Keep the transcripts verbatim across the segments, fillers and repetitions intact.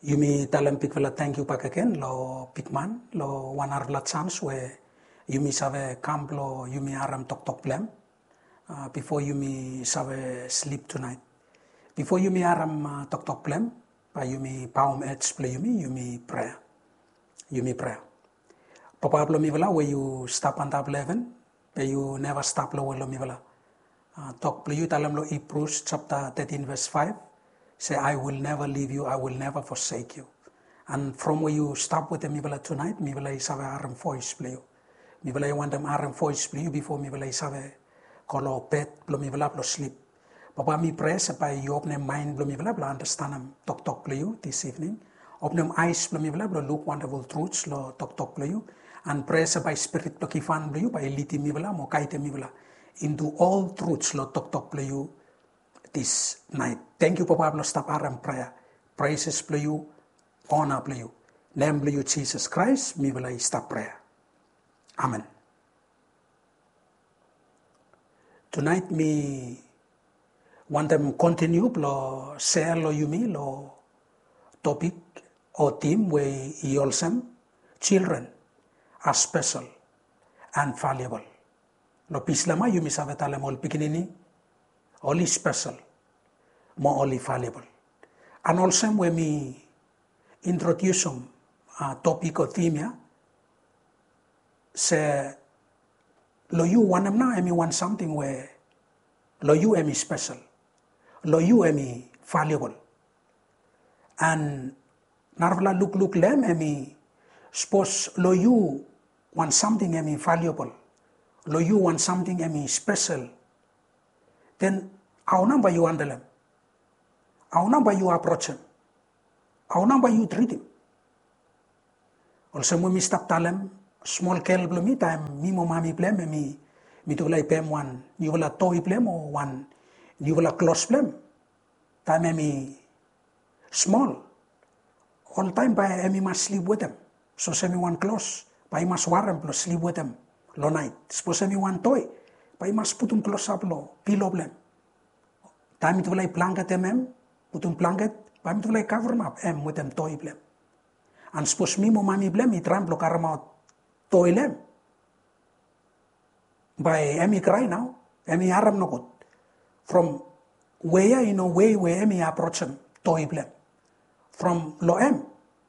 Yumi talam pikvela thank you back again lo pikman lo one hour la chance where yumi save camp lo yumi aram tok tok blem uh, before yumi save sleep tonight. Before yumi aram uh, tok tok blem pa yumi paum edge play yumi yumi prayer. Yumi prayer. Papa blo mi vela where you stop on tab eleven, where you never stop lo welo mi vela. Uh, talk play you talam lo Hebrews chapter thirteen verse five. Say, I will never leave you, I will never forsake you. And from where you stop with the Mibala tonight, Mibala is have aram voice play you. Mibala you want them aram voice play you before Mibala is have call pet, blow Mibala blow sleep. Papa mi pray by you open mind blow Mibala blow understand them talk talk play you this evening. Open them eyes blow Mibala blow look wonderful truths lo talk talk play you. And pray by spirit blow kifan blow you by liti Mibala mo kaite Mibala. Into all truths lo talk talk play you. This night. Thank you, Papa, stop aram prayer. Praises play you, honor play you. Name play you, Jesus Christ, me will I stop prayer. Amen. Tonight, me want them continue, lo share lo you me, lo topic or theme where you also children are special and valuable. Lo pislama you miss have talem all pikinini. Only special, more only valuable. And also when we introduce some uh, topic or theme, yeah, say, lo you want them now, I mean want something where lo you am special, lo you am valuable. And narvala look look lem I mean suppose lo you want something I mean valuable, lo you want something I mean special. Then how number you handle him? How number you approach him? How number you treat him? Also, when we stop talem, small kel blumi time, mi mo mami blem, mi mi to like pem one, you will a toy blem or one, you will a close blem. Time mi small. All time by me must sleep with them. So semi one close, by must warm plus sleep with them. Lo night. Suppose semi one toy. Pai mas putum close up lo, pillow blem. Time it will like blanket em, putum blanket, pai it will like cover up em with them toy blem. And suppose me mo mami blem, it ramplo karama toy lem. By emi cry now, emi aram no good. From where you know way where emi approach em, toy blem. From lo em,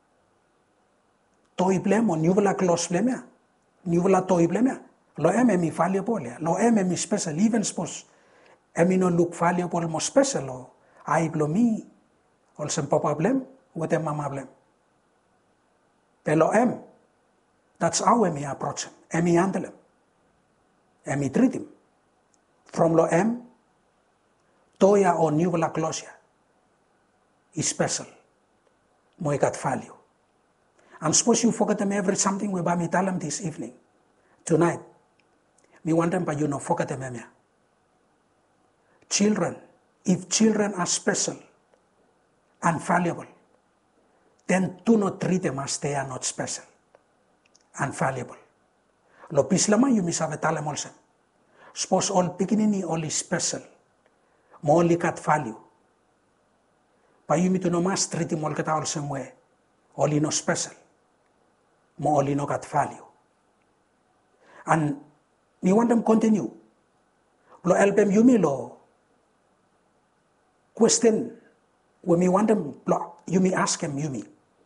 toy blem or nuvela close blem ya, nuvela toy blem ya. Lo em emi valuable ya, lo em emi special, even suppose emi no look valuable mo special lo, ai blo mi, also papa blem, with em mama blem. Pero em, that's how emi approach him, emi handle him, emi treat him. From lo em, toya or nuvela closia is special, mo ikat value. And suppose you forget them every something we ba mi tell them this evening, tonight. Me want them, but you know, forget them. Yeah. Children, if children are special and valuable, then do not treat them as they are not special and valuable. Lo pislama you miss have talem also. Suppose all beginning only special, more only cut value. But you need to know mas treat them all cut also way, only no special, more only no cut value. And we want them continue. Lo help them you me lo question when we want them you me ask them you me.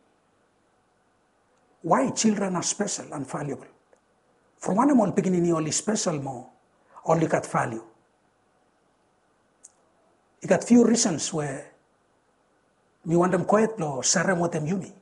Why children are special and valuable? From one of all beginning only special more, only got value. You got few reasons where we want them quiet lo serem with them you me.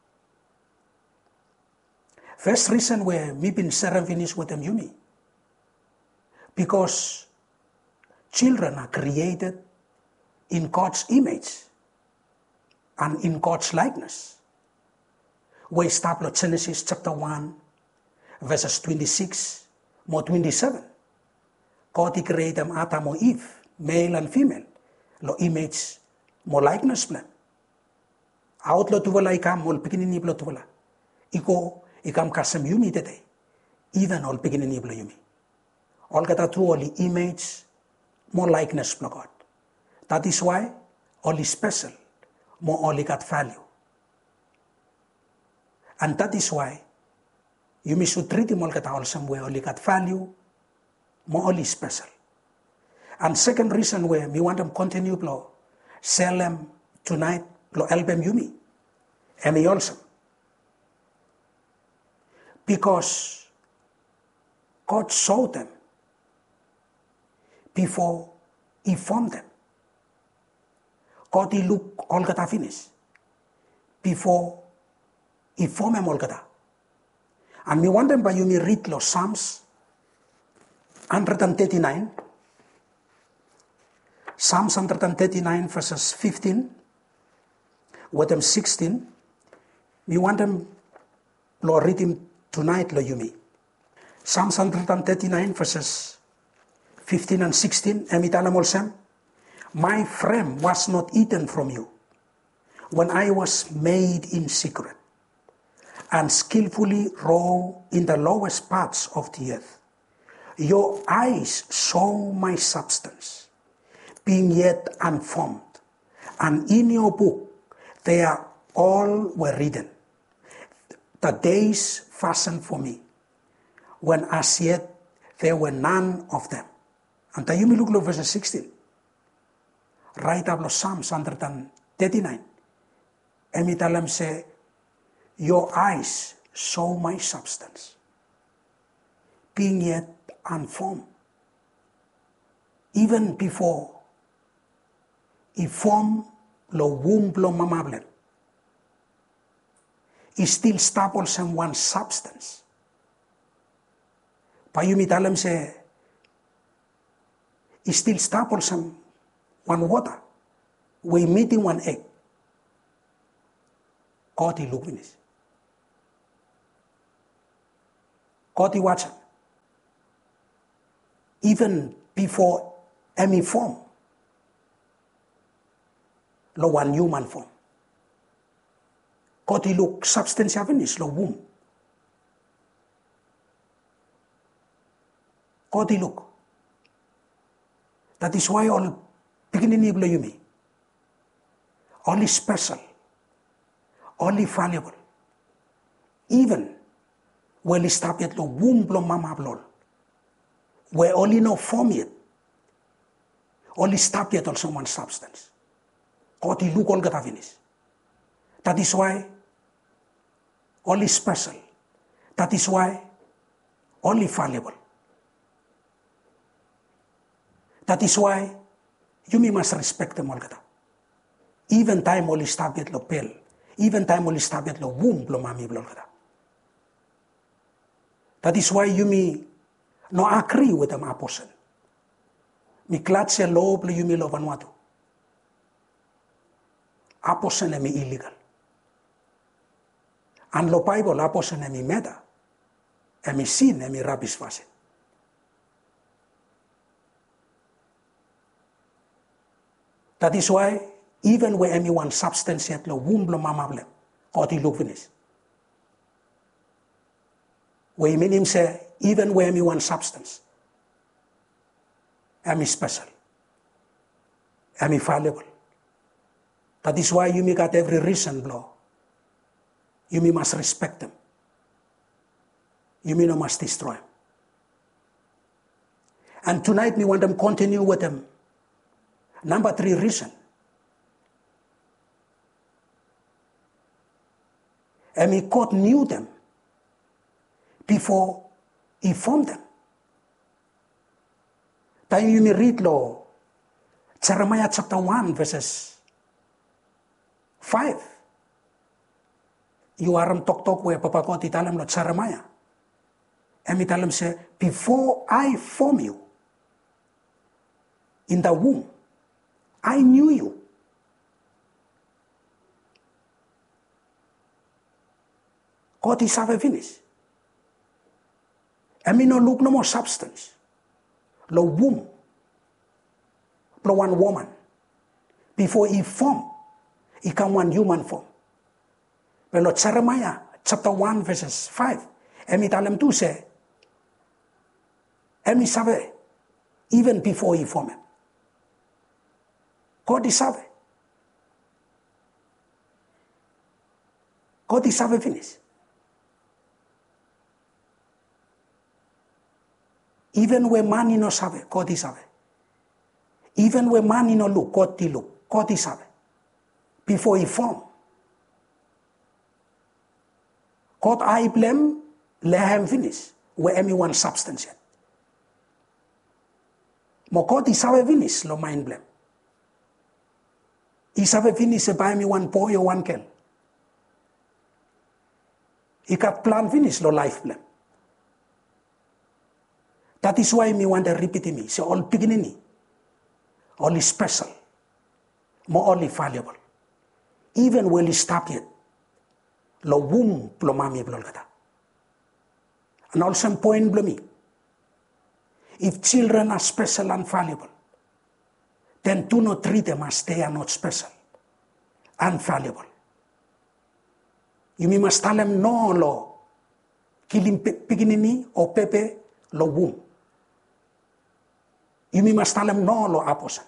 First reason where we been serem finish with them you me. Because children are created in God's image and in God's likeness. We start with Genesis chapter one, verses twenty-six, more twenty-seven. God created them Adam or Eve, male and female, lo image, more likeness plan. Out lo tuwala ikam, mol pikinini lo tuwala. Iko, ikam kasem yumi tete. Even all pikinini lo yumi. All kata true only image, more likeness to God. That is why only special, more only got value. And that is why you should treat him all kata awesome way, only got value, more only special. And second reason where we want them continue blow, sell them tonight, blow album yumi, and he also. Because God saw them before he formed them. God he look all kata finish before he formed them all kata. And we want them by you me read lo Psalms one thirty-nine. Psalms one thirty-nine verses fifteen, with them sixteen. We want them lo read him tonight lo you me. Psalms one thirty-nine verses fifteen and sixteen. Emitalam olsem. My frame was not eaten from you when I was made in secret and skillfully wrought in the lowest parts of the earth. Your eyes saw my substance, being yet unformed, and in your book they are all were written, the days fastened for me, when as yet there were none of them. And you may look at verse sixteen. Right up Psalms one thirty-nine. Emitalam say, your eyes saw my substance, being yet unformed. Even before he formed lo womb lo mamablem, he still staples in one substance. Payumitalam say, he still staples in one water. We meeting one egg. God he look finish. God he watch. Even before any form, lo one human form. God he look substance finish lo womb. God he look. That is why all beginning iblo yumi, only special, only valuable, even well established lo womb lo mama blol, where only no form yet, only established also one substance. God he look all gata finish. That is why only special. That is why only valuable. That is why you must respect them all kata. Even time only established lo pel. Even time only established lo womb lo mami blol kata. That is why you may no agree with them apostle. Mi klatse lo lo you me lo Vanuatu. Apostle emi illegal. And lo Bible apostle emi meta. Emi sin emi rubbish fase. That is why even where anyone substance yet lo womb lo mamablem, God he look finish. Where he mean him say, even where anyone substance, am special, am valuable. That is why you may got every reason blow. You may must respect them. You may not must destroy them. And tonight we want them continue with them. Number three reason. And he God knew them before he formed them. Time you may read law, Jeremiah chapter one verses five. You are talk talk where Papa God italam lo Jeremiah. And italam say, before I form you in the womb, I knew you. God is have a finish. I mean, no look no more substance. Lo womb. Lo one woman. Before he form, he come one human form. But lo Jeremiah chapter one verses five. Emi talem tu say, Emi sabe, even before he form him. God is sabe. God is sabe finish. Even where man no sabe, God is sabe. Even where man no look, God di look, God is sabe. Before he form. God I blame, lehem finish, where anyone substance yet. Mo God is sabe finish, lo mind blame. He sabe finish se buy me one boy or one girl. He got plan finish, lo life blame. That is why me want to repeat me. So all beginning, all is special, more only valuable. Even when he stop yet, lo womb lo mami blolgata. And also point blow me. If children are special and valuable, then do not treat them as they are not special and valuable. You must tell them no lo killing beginning or pepe lo womb. You must tell them no lo aposan.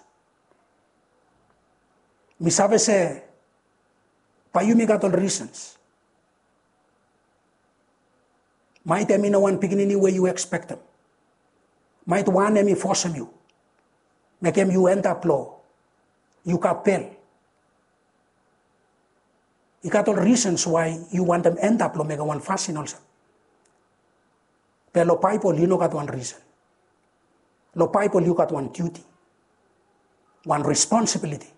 Mi sabe se pa you got all reasons. Might emi no one beginning where you expect them. Might one emi force you. Make them you end up low. You kapel. You got all reasons why you want them end up low make one fasting also. But lo Bible you know got one reason. Lo Bible you got one duty. One responsibility.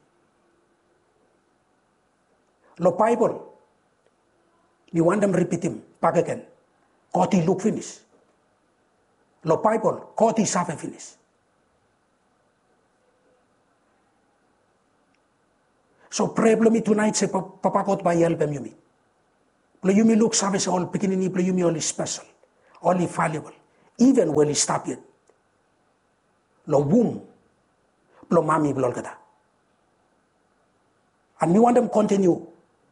Lo Bible you want them repeat him back again. God he look finish. Lo Bible, God he sabe finish. So pray blo me tonight say Papa God by help me yumi. Blo yumi look sabe say all beginning blo yumi all is special, all is valuable. Even when he stop yet. Lo womb, blo mami blo kata. And me want them continue.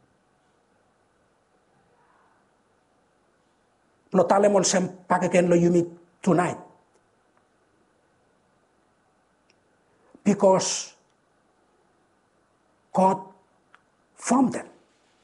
Lo talem all sem back again lo yumi tonight. Because God formed them.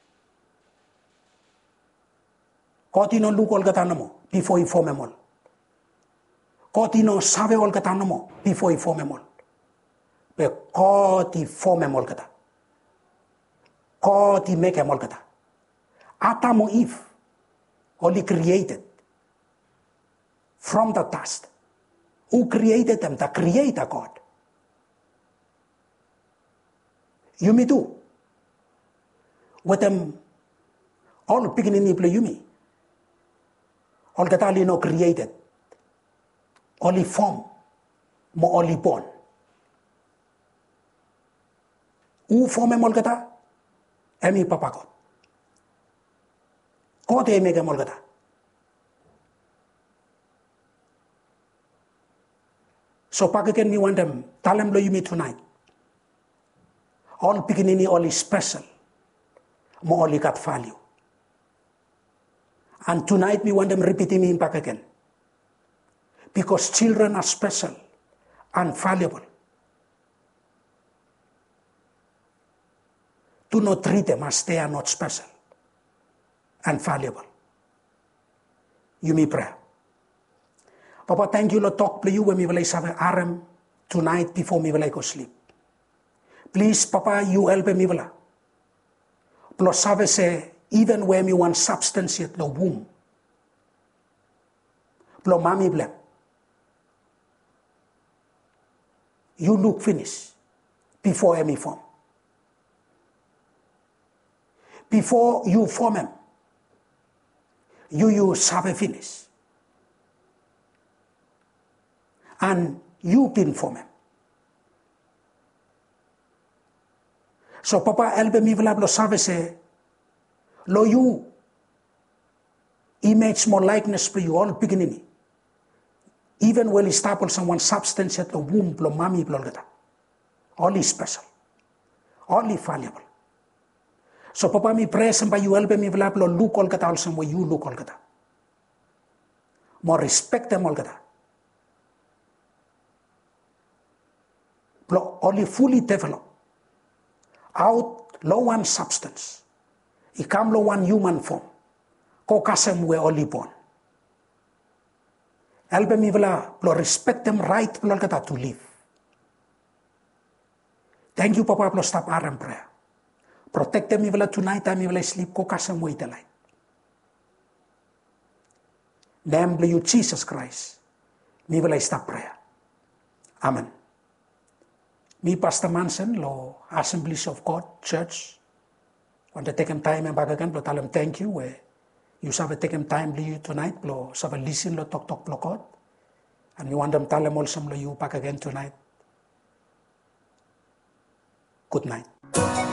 God ino look all gatanamo before he form them all. God ino sabe all gatanamo before he form them all. But God he form them all gata. God he make them all gata. Atamo Eve only created from the dust. Who created them? The Creator God. You me too. With them all beginning play you me. All that only no created. Only form. More only born. Who form em all gata? Emi Papa God. God e make em all gata. So Paka can me want them. Tell them lo you me tonight. All beginning all is special. More only got value. And tonight we want them repeating me back again. Because children are special and valuable. Do not treat them as they are not special and valuable. You may pray. Papa, thank you, Lord, talk to you when we will have aram tonight before we will go sleep. Please, Papa, you help me. Plus, sabe se even when we want substance yet the womb. Plus, mami blem. You look finish before me form. Before you form him, you you sabe finish. And you been form him. So Papa help me v'la lo sabe se lo you image more likeness for you all beginning. Even when he staple someone substance at the womb lo mami blolgata. All is special. All is valuable. So Papa me praise and by you help me v'la lo look all gata also where you look all gata. More respect them all gata. Only fully developed. Out low one substance. It come low one human form. Ko kasem we only born. Help me vela plo respect them right plo kata to live. Thank you Papa plo stop aram prayer. Protect them vela tonight time vela sleep ko kasam mo italai. Name you Jesus Christ. Mi vela stop prayer. Amen. Me Pastor Manson lo Assemblies of God Church. Want to take him time and back again, plo tell him thank you. Where you have taken time to you tonight, plo have listen lo talk talk plo God. And you want them tell him also lo you back again tonight. Good night.